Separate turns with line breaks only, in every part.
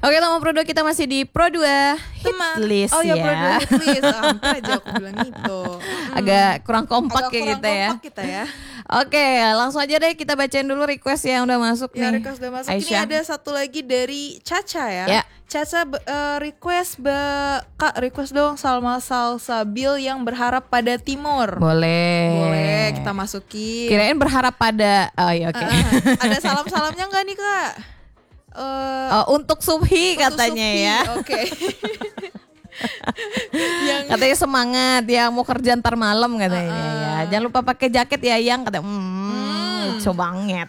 Oke, Tama Pro 2 kita masih di Pro 2 hit list
Oh ya, Pro 2
ya.
hit list. Hampir aja aku bilang itu.
Agak kurang kompak
Agak
ya
kurang
kita ya.
kompak kita ya.
Oke, langsung aja deh kita bacain dulu request yang udah masuk
Ya,
nih.
request udah masuk. Ini
Aisyah.
ada satu lagi dari Caca ya.
Ya.
Caca Kak request dong Salma Salsabil yang berharap pada Timur. Boleh kita masukin.
Kirain berharap pada ya oke.
Ada salam-salamnya nggak nih Kak?
Untuk Subhi
Untuk
katanya
Sufi.
ya.
Oke. Yang
Katanya semangat ya, mau kerja ntar malam katanya ya. Jangan lupa pakai jaket ya yang kata banget.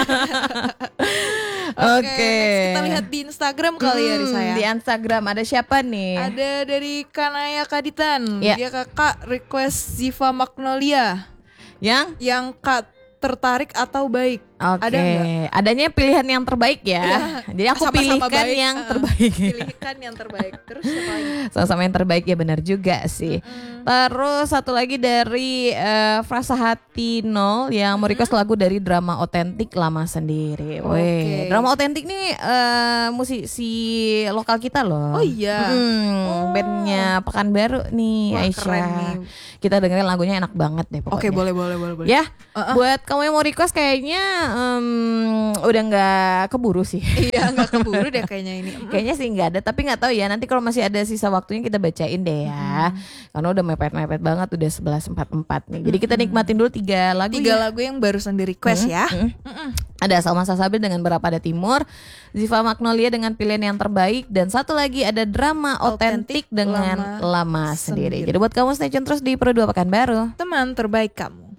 Oke.
Next kita lihat di Instagram kali ya Risa ya.
Di Instagram ada siapa nih?
Ada dari Kanaya Kaditan.
Ya.
Dia kakak request Ziva Magnolia. Yang Kak tertarik atau baik.
Oke.
Ada nggak?
Adanya pilihan yang terbaik ya. Jadi aku
Sama-sama
pilihkan
baik.
yang terbaik.
Pilihkan yang terbaik. Terus siapa lagi?
Sama-sama yang terbaik ya, benar juga sih. Terus satu lagi dari Frasa Hati 0 yang mau request lagu dari drama otentik Lama Sendiri. Weh, drama otentik nih musisi lokal kita loh.
Oh iya.
Bandnya Pekanbaru nih.
Wah,
Aisyah.
keren nih.
Kita dengerin lagunya enak banget deh pokoknya.
Oke, boleh.
Ya, buat kamu yang mau request kayaknya udah nggak keburu sih.
Iya, nggak keburu deh kayaknya ini.
Kayaknya sih nggak ada, tapi nggak tahu ya. Nanti kalau masih ada sisa waktunya kita bacain deh ya. Karena udah mepet-mepet banget, udah 11.44 nih. Jadi kita nikmatin dulu 3 lagu.
3 lagu yang barusan di request ya.
Ada Salma Salsabil dengan Berapa Ada Timur, Ziva Magnolia dengan Pilihan Yang Terbaik, dan satu lagi ada drama otentik dengan Lama Sendiri. Jadi buat kamu stay tune terus di Pro 2 Pekanbaru.
Teman terbaik kamu.